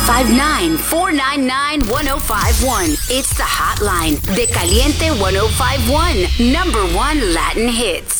859-499-1051. It's the hotline. De Caliente 1051. #1 Latin hits.